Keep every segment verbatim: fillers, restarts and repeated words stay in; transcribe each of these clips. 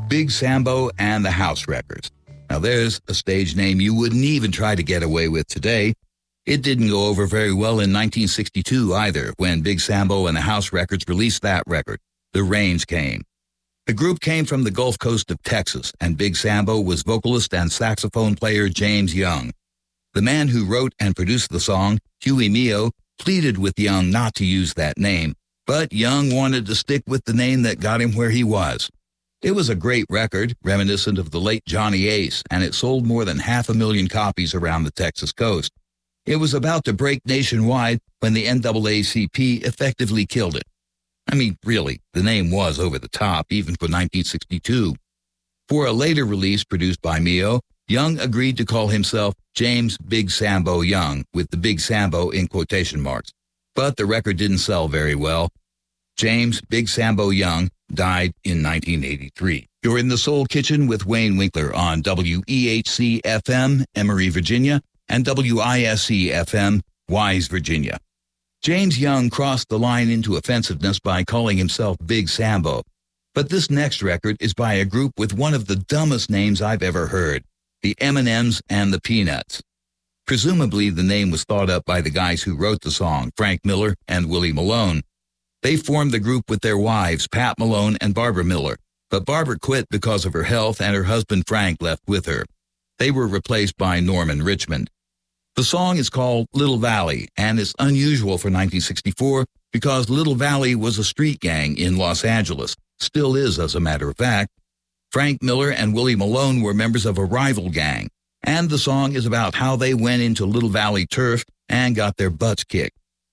Big Sambo and the House Wreckers. Now there's a stage name you wouldn't even try to get away with today. It didn't go over very well in nineteen sixty-two either, when Big Sambo and the House Wreckers released that record, The Rains Came. The group came from the Gulf Coast of Texas, and Big Sambo was vocalist and saxophone player James Young. The man who wrote and produced the song, Huey Meo, pleaded with Young not to use that name, but Young wanted to stick with the name that got him where he was. It was a great record, reminiscent of the late Johnny Ace, and it sold more than half a million copies around the Texas coast. It was about to break nationwide when the N double A C P effectively killed it. I mean, really, the name was over the top, even for nineteen sixty-two. For a later release produced by Meo, Young agreed to call himself James Big Sambo Young, with the Big Sambo in quotation marks. But the record didn't sell very well. James Big Sambo Young died in nineteen eighty-three. You're in the Soul Kitchen with Wayne Winkler on W E H C F M, Emory, Virginia, and W I S C F M, Wise, Virginia. James Young crossed the line into offensiveness by calling himself Big Sambo. But this next record is by a group with one of the dumbest names I've ever heard, the M and M's and the Peanuts. Presumably the name was thought up by the guys who wrote the song, Frank Miller and Willie Malone. They formed the group with their wives, Pat Malone and Barbara Miller, but Barbara quit because of her health and her husband Frank left with her. They were replaced by Norman Richmond. The song is called Little Valley, and it's unusual for nineteen sixty-four because Little Valley was a street gang in Los Angeles, still is as a matter of fact. Frank Miller and Willie Malone were members of a rival gang, and the song is about how they went into Little Valley turf and got their butts kicked.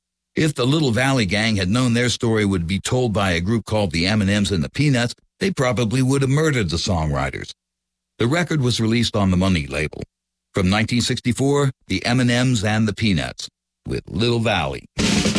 If the Little Valley gang had known their story would be told by a group called the M and M's and the Peanuts, they probably would have murdered the songwriters. The record was released on the Money label. From nineteen sixty-four, the M and M's and the Peanuts with Little Valley.